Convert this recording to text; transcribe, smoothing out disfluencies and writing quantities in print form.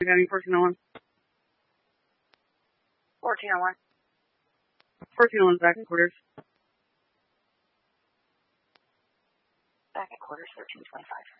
County 1401. 1401. 1401 back in quarters. Back at quarters, 1325.